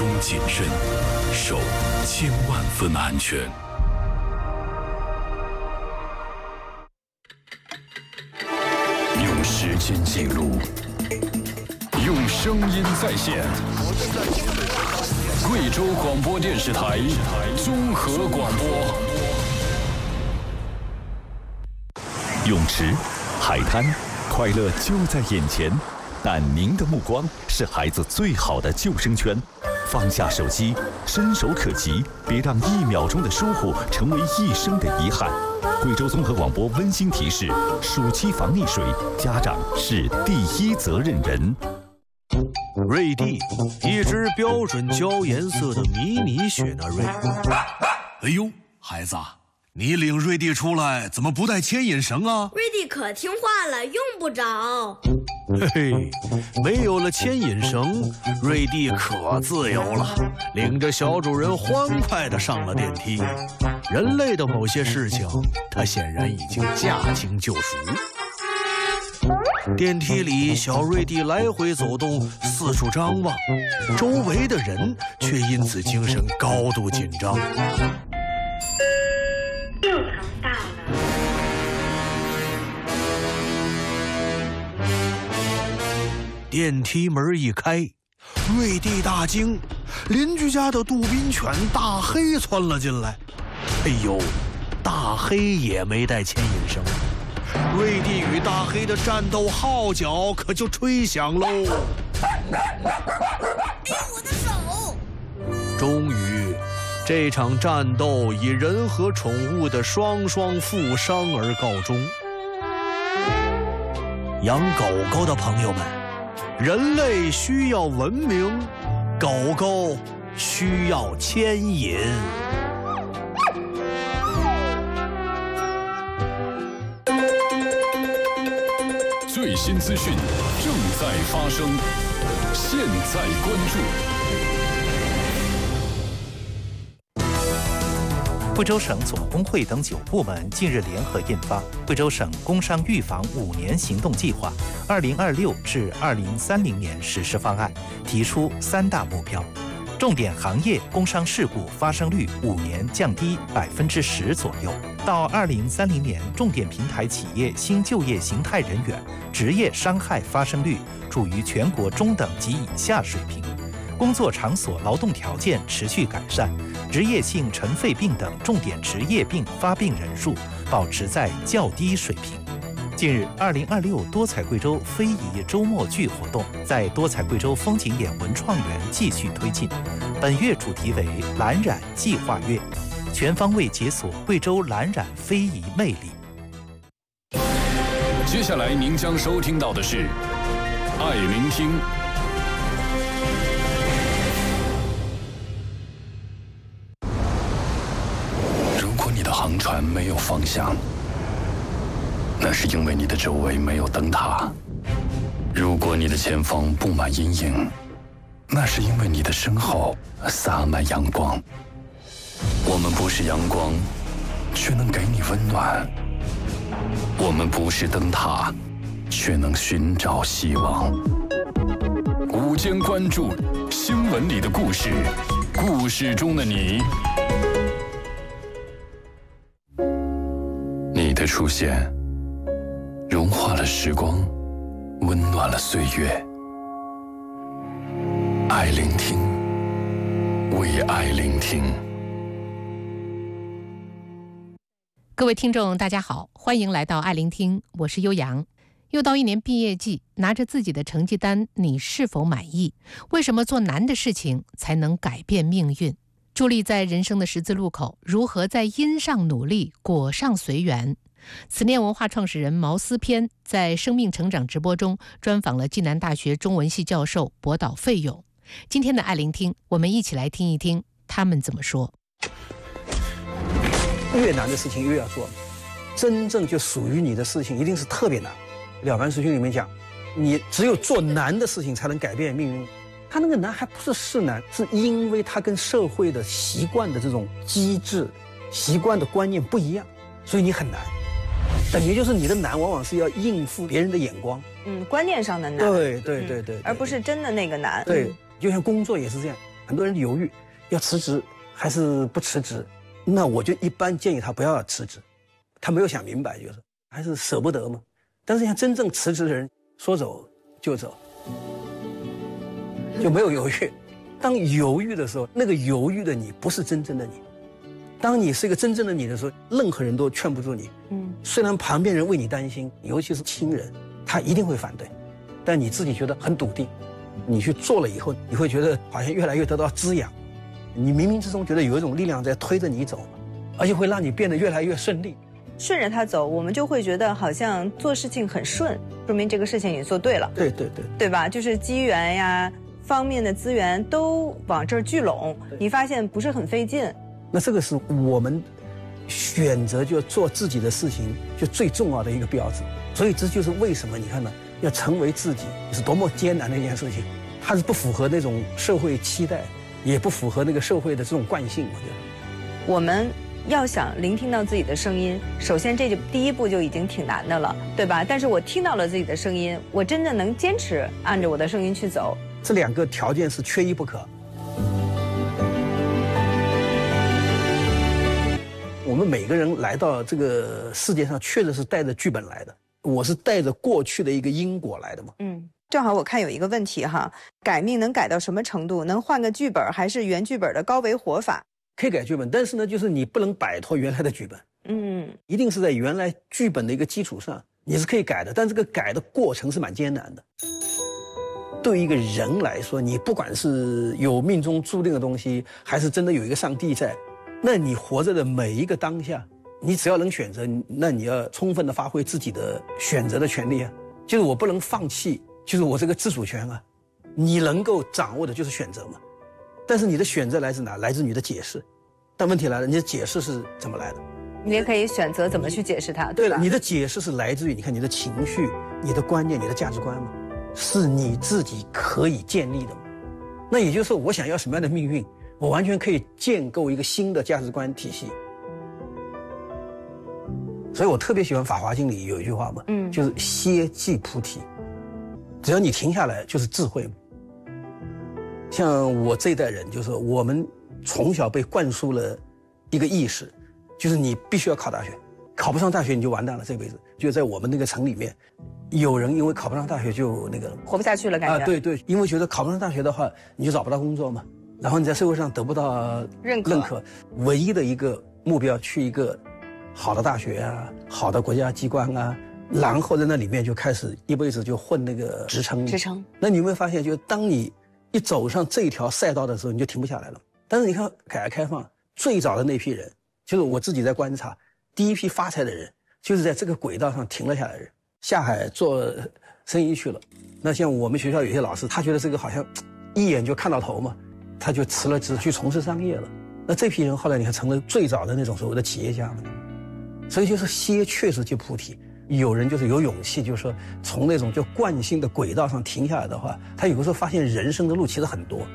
中谨慎，守千万分安全。用时间记录，用声音再现。贵州广播电视台综合广播。泳池、海滩，快乐就在眼前，但您的目光是孩子最好的救生圈。放下手机，伸手可及，别让1秒钟的疏忽成为一生的遗憾。贵州综合广播温馨提示：暑期防溺水，家长是第一责任人。 瑞蒂，一只标准焦颜色的迷你雪纳瑞。 哎呦，孩子，你领瑞蒂出来怎么不带牵引绳啊？ 瑞蒂可听话了，用不着。 嘿嘿，没有了牵引绳，瑞蒂可自由了，领着小主人欢快地上了电梯。人类的某些事情，他显然已经驾轻就熟。电梯里，小瑞蒂来回走动，四处张望，周围的人却因此精神高度紧张。 6层到了。 电梯门一开，瑞蒂大惊，邻居家的杜宾犬大黑窜了进来。哎呦，大黑也没带牵引绳。瑞蒂与大黑的战斗号角可就吹响喽！ 哎，我的手！ 终于，这场战斗以人和宠物的双双负伤而告终。养狗狗的朋友们，人类需要文明，狗狗需要牵引。 最新资讯正在发生，现在关注。贵州省总工会等9部门近日联合印发《贵州省工伤预防5年行动计划 （2026至2030年实施方案》，提出3大目标：重点行业工伤事故发生率5年降低10%左右；到2030年，重点平台企业新就业形态人员职业伤害发生率处于全国中等及以下水平；工作场所劳动条件持续改善，职业性尘肺病等重点职业病发病人数保持在较低水平。近日，2026多彩贵州非遗周末剧活动在多彩贵州风景眼文创园继续推进。本月主题为“蓝染计划月”，全方位解锁贵州蓝染非遗魅力。 接下来您将收听到的是《爱聆听》。如果你的航船没有方向，那是因为你的周围没有灯塔；如果你的前方布满阴影，那是因为你的身后洒满阳光。我们不是阳光，却能给你温暖；我们不是灯塔，却能寻找希望。午间关注新闻里的故事，故事中的你。你的出现融化了时光，温暖了岁月。爱聆听，为爱聆听。 各位听众大家好，欢迎来到爱聆听，我是悠扬。又到1年毕业季，拿着自己的成绩单，你是否满意？为什么做难的事情才能改变命运？伫立在人生的十字路口，如何在因上努力，果上随缘？此念文化创始人毛思偏在生命成长直播中专访了暨南大学中文系教授博导费勇。今天的爱聆听，我们一起来听一听他们怎么说。 越难的事情越要做，真正就属于你的事情一定是特别难。了凡四训里面讲，你只有做难的事情才能改变命运。他那个难还不是难，是因为他跟社会的习惯的这种机制、习惯的观念不一样，所以你很难。等于就是你的难往往是要应付别人的眼光， 观念上的难， 对， 而不是真的那个难。 对，就像工作也是这样， 很多人犹豫要辞职还是不辞职，那我就一般建议他不要辞职，他没有想明白，就是还是舍不得嘛。但是像真正辞职的人，说走就走，就没有犹豫。当犹豫的时候，那个犹豫的你不是真正的你。当你是一个真正的你的时候，任何人都劝不住你。虽然旁边人为你担心，尤其是亲人，他一定会反对，但你自己觉得很笃定，你去做了以后，你会觉得好像越来越得到滋养。你冥冥之中觉得有一种力量在推着你走，而且会让你变得越来越顺利。 顺着他走，我们就会觉得好像做事情很顺，说明这个事情也做对了。 对， 对吧？就是机缘呀，方面的资源都往这儿聚拢，你发现不是很费劲。 那这个是我们选择就做自己的事情就最重要的一个标志。所以这就是为什么你看呢，要成为自己是多么艰难的一件事情，它是不符合那种社会期待，也不符合那个社会的这种惯性。我觉得我们要想聆听到自己的声音，首先这就第一步就已经挺难的了，对吧？但是我听到了自己的声音，我真的能坚持按着我的声音去走， 这两个条件是缺一不可。我们每个人来到这个世界上，确实是带着剧本来的。我是带着过去的一个因果来的嘛。 正好我看有一个问题哈，改命能改到什么程度？能换个剧本，还是原剧本的高维活法？ 可以改剧本，但是呢，就是你不能摆脱原来的剧本。一定是在原来剧本的一个基础上，你是可以改的，但这个改的过程是蛮艰难的。对于一个人来说，你不管是有命中注定的东西，还是真的有一个上帝在，那你活着的每一个当下，你只要能选择，那你要充分的发挥自己的选择的权利啊。就是我不能放弃，就是我这个自主权啊。你能够掌握的就是选择嘛。但是你的选择来自哪？来自你的解释。但问题来了，你的解释是怎么来的？ 你也可以选择怎么去解释它。 对了，你的解释是来自于你看你的情绪、你的观念、你的价值观嘛，是你自己可以建立的嘛。那也就是说，我想要什么样的命运，我完全可以建构一个新的价值观体系。所以我特别喜欢《法华经》里有一句话嘛，就是歇即菩提，只要你停下来就是智慧嘛。像我这一代人，就是我们从小被灌输了一个意识，就是你必须要考大学，考不上大学你就完蛋了，这辈子。就在我们那个城里面，有人因为考不上大学就那个活不下去了，感觉。 对，因为觉得考不上大学的话，你就找不到工作嘛，然后你在社会上得不到认可，唯一的一个目标去一个好的大学啊，好的国家机关啊，然后在那里面就开始一辈子就混那个职称。那你有没有发现，就当你一走上这条赛道的时候，你就停不下来了。但是你看改革开放最早的那批人，就是我自己在观察，第一批发财的人就是在这个轨道上停了下来的人，下海做生意去了。那像我们学校有些老师，他觉得这个好像一眼就看到头嘛，他就辞了职去从事商业了。那这批人后来你看成了最早的那种所谓的企业家了。所以就是歇确实就菩提。有人就是有勇气，就是说从那种就惯性的轨道上停下来的话，他有的时候发现人生的路其实很多。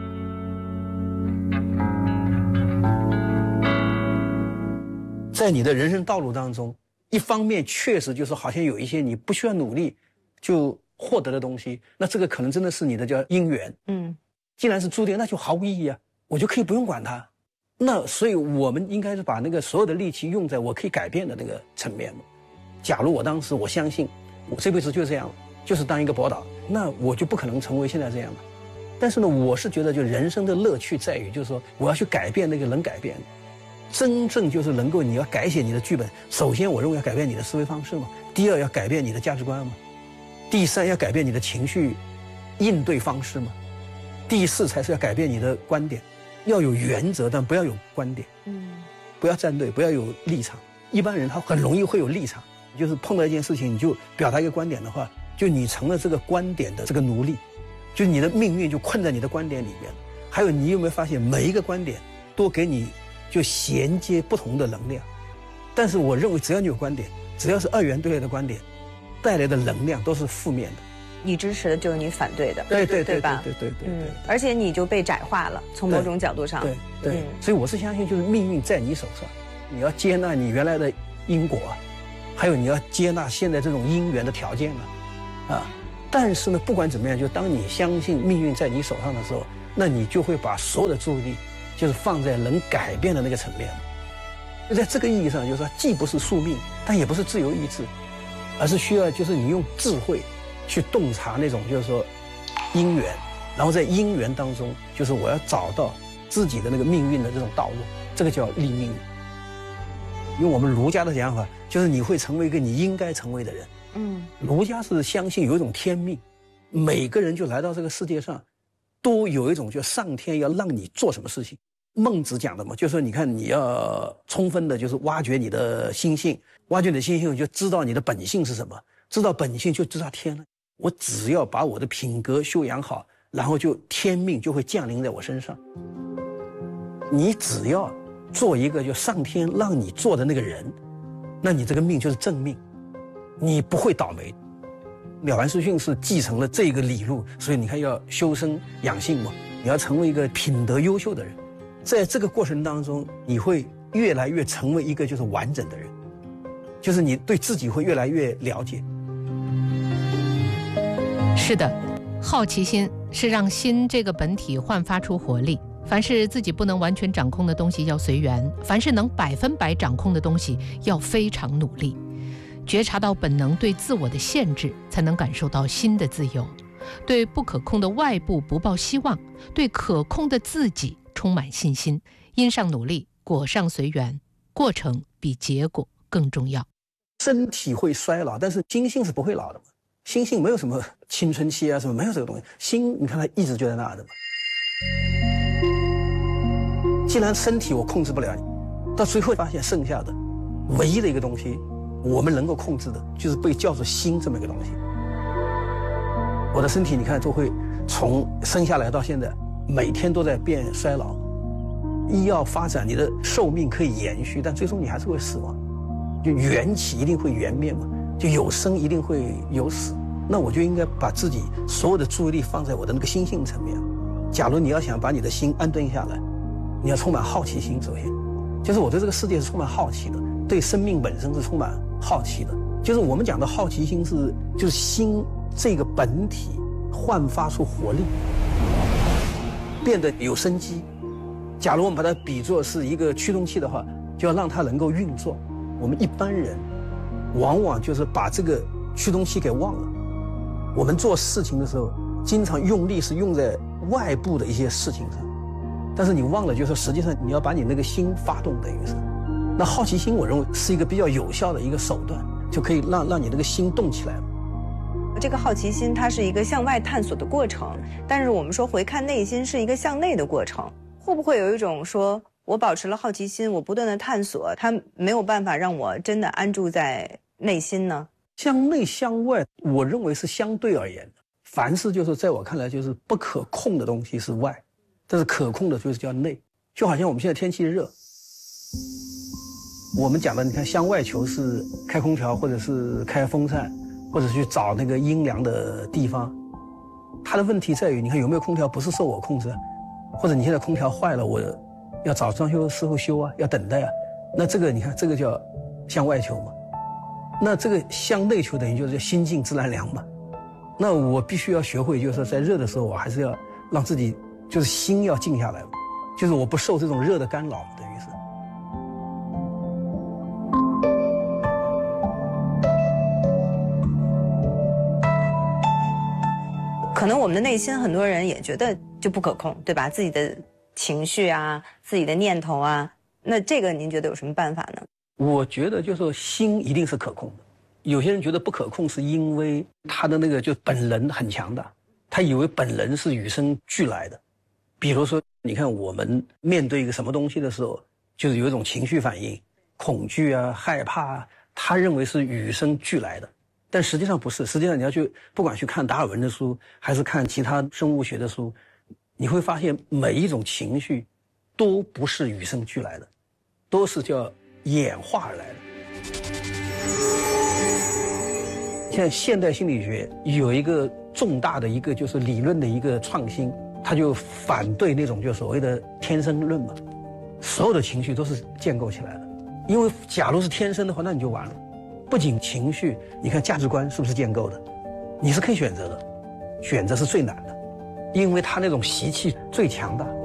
在你的人生道路当中，一方面确实就是好像有一些你不需要努力就获得的东西，那这个可能真的是你的叫因缘。既然是注定，那就毫无意义啊，我就可以不用管它。那所以我们应该是把那个所有的力气用在我可以改变的那个层面嘛。假如我当时我相信我这辈子就这样，就是当一个博导，那我就不可能成为现在这样了。但是呢，我是觉得就人生的乐趣在于，就是说我要去改变那个能改变的，真正就是能够你要改写你的剧本。首先我认为要改变你的思维方式嘛，第二要改变你的价值观嘛，第三要改变你的情绪应对方式嘛，第四才是要改变你的观点。要有原则，但不要有观点。不要站队，不要有立场。一般人他很容易会有立场，就是碰到一件事情你就表达一个观点的话，就你成了这个观点的这个奴隶，就你的命运就困在你的观点里面。还有你有没有发现每一个观点都给你就衔接不同的能量，但是我认为只要你有观点，只要是二元对立的观点，带来的能量都是负面的。 你支持的就是你反对的， 对吧？对， 而且你就被窄化了，从某种角度上。 对，所以我是相信，就是命运在你手上，你要接纳你原来的因果，还有你要接纳现在这种因缘的条件啊。但是呢，不管怎么样，就当你相信命运在你手上的时候， 那你就会把所有的注意力就是放在能改变的那个层面。就在这个意义上，就是说既不是宿命，但也不是自由意志，而是需要就是你用智慧去洞察那种就是说因缘，然后在因缘当中，就是我要找到自己的那个命运的这种道路，这个叫立命。用我们儒家的讲法，就是你会成为一个你应该成为的人。儒家是相信有一种天命，每个人就来到这个世界上，都有一种就上天要让你做什么事情。孟子讲的嘛，就是说你看你要充分的就是挖掘你的心性，挖掘你的心性就知道你的本性是什么，知道本性就知道天了。我只要把我的品格修养好，然后就天命就会降临在我身上。你只要做一个就上天让你做的那个人，那你这个命就是正命，你不会倒霉。了凡四训是继承了这个理路，所以你看要修身养性嘛，你要成为一个品德优秀的人。在这个过程当中，你会越来越成为一个就是完整的人，就是你对自己会越来越了解。 是的，好奇心是让心这个本体焕发出活力。凡是自己不能完全掌控的东西要随缘，凡是能100%掌控的东西要非常努力。觉察到本能对自我的限制，才能感受到心的自由。对不可控的外部不抱希望，对可控的自己充满信心。因上努力，果上随缘，过程比结果更重要。 身体会衰老，但是心性是不会老的嘛。心性没有什么青春期啊，什么没有这个东西。心你看它一直就在那的嘛。既然身体我控制不了你，到最后发现剩下的唯一的一个东西我们能够控制的，就是被叫做心这么一个东西。我的身体你看都会从生下来到现在每天都在变衰老，医药发展你的寿命可以延续，但最终你还是会死亡。就缘起一定会缘灭嘛，就有生一定会有死。那我就应该把自己所有的注意力放在我的那个心性层面。假如你要想把你的心安顿下来，你要充满好奇心。首先就是我对这个世界是充满好奇的，对生命本身是充满好奇的。就是我们讲的好奇心是就是心这个本体焕发出活力，变得有生机。假如我们把它比作是一个驱动器的话，就要让它能够运作。我们一般人往往就是把这个驱动器给忘了。我们做事情的时候经常用力是用在外部的一些事情上，但是你忘了就是实际上你要把你那个心发动，等于是那好奇心我认为是一个比较有效的一个手段，就可以让你那个心动起来。 这个好奇心它是一个向外探索的过程，但是我们说回看内心是一个向内的过程。会不会有一种说我保持了好奇心，我不断的探索，它没有办法让我真的安住在内心呢？ 向内向外我认为是相对而言的，凡事就是在我看来就是不可控的东西是外，但是可控的就是叫内。就好像我们现在天气热，我们讲的你看向外求是开空调或者是开风扇，或者去找那个阴凉的地方。它的问题在于你看有没有空调不是受我控制，或者你现在空调坏了我要找装修师傅修啊，要等待啊，那这个你看这个叫向外求嘛。那这个向内求等于就是心静自然凉嘛。那我必须要学会就是说在热的时候我还是要让自己就是心要静下来，就是我不受这种热的干扰，等于是。 可能我们的内心很多人也觉得就不可控，对吧？自己的情绪啊，自己的念头啊，那这个您觉得有什么办法呢？ 我觉得就是说心一定是可控的。有些人觉得不可控是因为他的那个就本能很强大，他以为本能是与生俱来的。比如说你看我们面对一个什么东西的时候，就是有一种情绪反应，恐惧啊害怕啊，他认为是与生俱来的，但实际上不是。实际上你要去不管去看达尔文的书还是看其他生物学的书，你会发现每一种情绪都不是与生俱来的，都是叫演化而来的。像现代心理学有一个重大的一个就是理论的一个创新，他就反对那种就所谓的天生论嘛，所有的情绪都是建构起来的。因为假如是天生的话，那你就完了。不仅情绪，你看价值观是不是建构的？你是可以选择的，选择是最难的。 因为他那种习气最强大。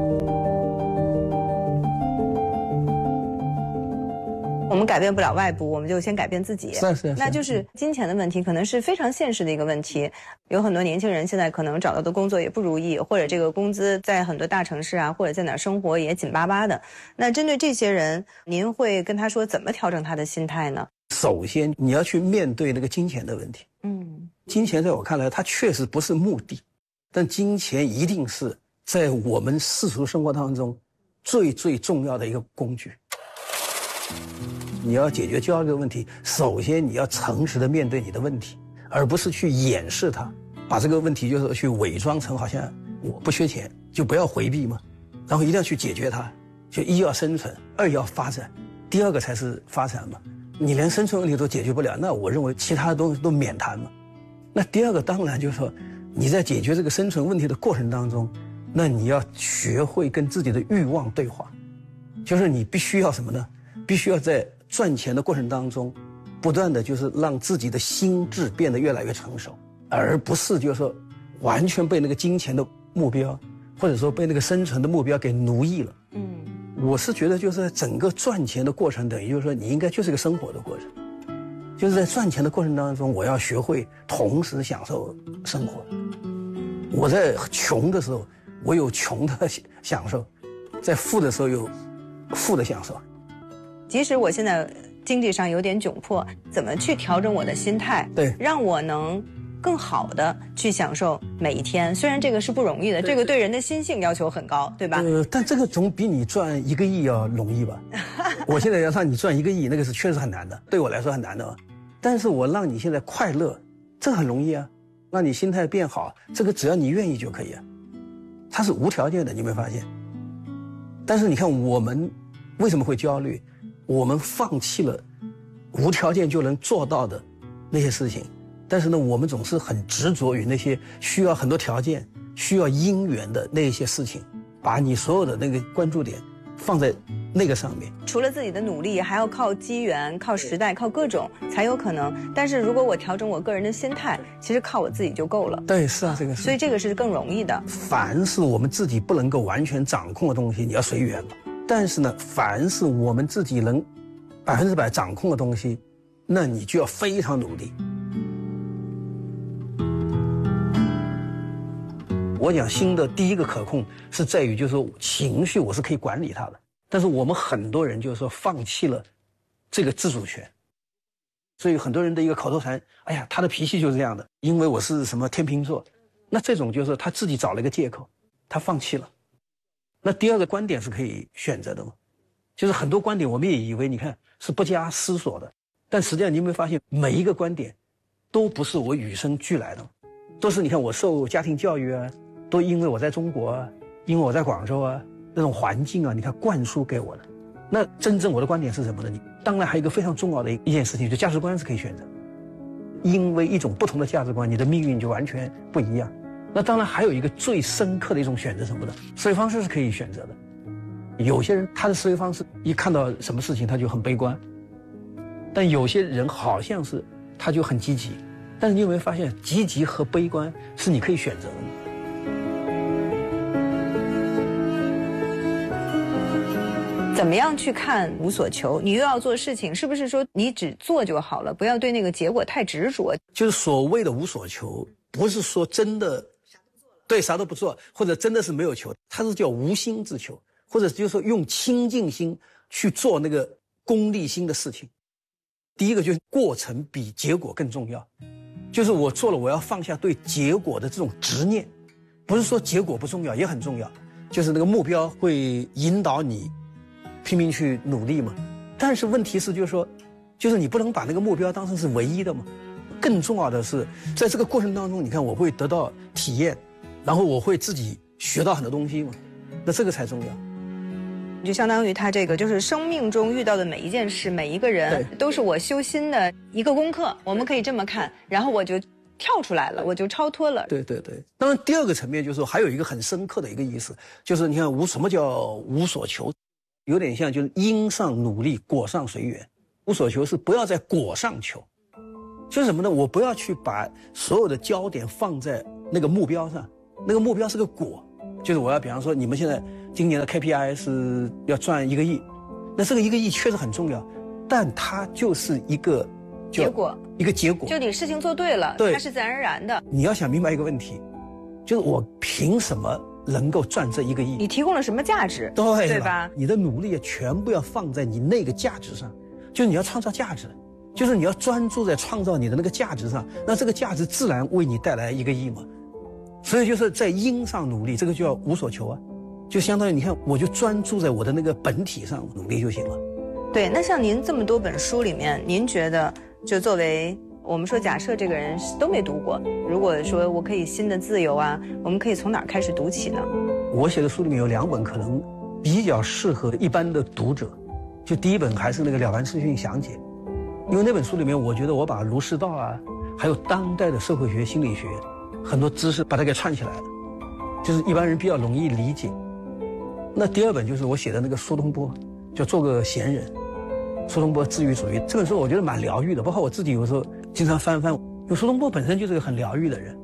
我们改变不了外部，我们就先改变自己。 是。 那就是金钱的问题，可能是非常现实的一个问题。有很多年轻人现在可能找到的工作也不如意，或者这个工资在很多大城市啊，或者在哪儿生活也紧巴巴的。那针对这些人，您会跟他说怎么调整他的心态呢？ 首先，你要去面对那个金钱的问题。金钱在我看来，它确实不是目的，但金钱一定是在我们世俗生活当中最重要的一个工具。你要解决焦虑的问题，首先你要诚实的面对你的问题，而不是去掩饰它，把这个问题就是去伪装成好像我不缺钱，就不要回避嘛，然后一定要去解决它。就一要生存，二要发展，第二个才是发展嘛。你连生存问题都解决不了，那我认为其他的东西都免谈嘛。那第二个当然就是说，你在解决这个生存问题的过程当中，那你要学会跟自己的欲望对话，就是你必须要什么呢？必须要在赚钱的过程当中，不断的就是让自己的心智变得越来越成熟，而不是就是说完全被那个金钱的目标，或者说被那个生存的目标给奴役了。我是觉得就是在整个赚钱的过程，等于就是说你应该就是个生活的过程，就是在赚钱的过程当中，我要学会同时享受生活。我在穷的时候，我有穷的享受；在富的时候有富的享受。 即使我现在经济上有点窘迫，怎么去调整我的心态， 对， 让我能更好的去享受每一天。虽然这个是不容易的，这个对人的心性要求很高，对吧？ 但这个总比你赚1个亿要容易吧？我现在要让你赚1个亿，那个是确实很难的，对我来说很难的。但是我让你现在快乐，这个很容易啊。让你心态变好，这个只要你愿意就可以啊。它是无条件的，你有没有发现？但是你看我们为什么会焦虑？我们放弃了无条件就能做到的那些事情，但是呢，我们总是很执着于那些需要很多条件、需要因缘的那些事情，把你所有的那个关注点放在那个上面。 除了自己的努力，还要靠机缘、靠时代、靠各种才有可能。但是如果我调整我个人的心态，其实靠我自己就够了。 对，是啊，这个是。 所以这个是更容易的。 凡是我们自己不能够完全掌控的东西，你要随缘。但是呢，凡是我们自己能100%掌控的东西，那你就要非常努力。我讲心的第一个可控是在于，就是说情绪我是可以管理它的，但是我们很多人就是说放弃了这个自主权，所以很多人的一个口头禅，哎呀，他的脾气就是这样的，因为我是什么天秤座，那这种就是他自己找了一个借口，他放弃了。那第二个观点是可以选择的嘛，就是很多观点我们也以为你看是不加思索的，但实际上你有没有发现每一个观点都不是我与生俱来的，都是你看我受家庭教育啊，都因为我在中国啊，因为我在广州啊，那种环境啊，你看灌输给我的。那真正我的观点是什么呢？当然还有一个非常重要的一件事情，就价值观是可以选择，因为一种不同的价值观，你的命运就完全不一样。那当然还有一个最深刻的一种选择什么的，思维方式是可以选择的。有些人他的思维方式一看到什么事情他就很悲观，但有些人好像是他就很积极。但是你有没有发现，积极和悲观是你可以选择的呢？ 怎么样去看无所求？你又要做事情，是不是说你只做就好了，不要对那个结果太执着？ 就是所谓的无所求，不是说真的对啥都不做，或者真的是没有求，它是叫无心自求，或者就是说用清净心去做那个功利心的事情。第一个就是过程比结果更重要，就是我做了，我要放下对结果的这种执念，不是说结果不重要，也很重要，就是那个目标会引导你拼命去努力嘛。但是问题是就是说，就是你不能把那个目标当成是唯一的嘛。更重要的是，在这个过程当中，你看我会得到体验，然后我会自己学到很多东西嘛，那这个才重要。 就相当于他这个，就是生命中遇到的每一件事，每一个人都是我修心的一个功课，我们可以这么看，然后我就跳出来了，我就超脱了。 对对对。当然第二个层面就是说，还有一个很深刻的一个意思，就是你看什么叫无所求，有点像就是因上努力，果上随缘。无所求是不要在果上求，就是什么呢？我不要去把所有的焦点放在那个目标上， 那个目标是个果，就是我要比方说你们现在今年的 KPI 是要赚1个亿，那这个1个亿确实很重要，但它就是一个结果，就你事情做对了， 对， 它是自然而然的。 你要想明白一个问题，就是我凭什么能够赚这1个亿？ 你提供了什么价值？对吧？ 你的努力全部要放在你那个价值上，就是你要创造价值，就是你要专注在创造你的那个价值上，那这个价值自然为你带来1个亿嘛。所以就是在因上努力，这个就叫无所求啊，就相当于你看，我就专注在我的那个本体上努力就行了。 对，那像您这么多本书里面，您觉得就作为我们说，假设这个人都没读过，如果说我可以新的自由啊，我们可以从哪儿开始读起呢？ 我写的书里面有2本可能比较适合一般的读者，就第一本还是那个《了凡四训详解》，因为那本书里面，我觉得我把儒释道啊，还有当代的社会学、心理学很多知识把它给串起来了，就是一般人比较容易理解。那第2本就是我写的那个苏东坡，叫做个闲人。苏东坡治愈主义这本书我觉得蛮疗愈的，包括我自己有时候经常翻，因为苏东坡本身就是个很疗愈的人。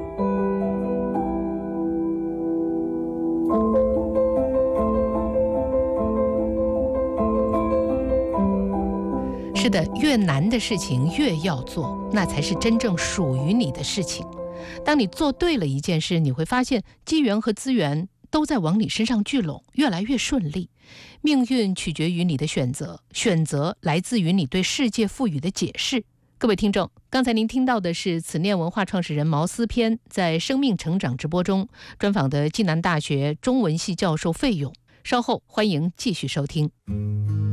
是的，越难的事情越要做，那才是真正属于你的事情。当你做对了一件事，你会发现机缘和资源都在往你身上聚拢，越来越顺利。命运取决于你的选择，选择来自于你对世界赋予的解释。各位听众，刚才您听到的是慈念文化创始人毛思偏在生命成长直播中专访的暨南大学中文系教授费勇。稍后欢迎继续收听。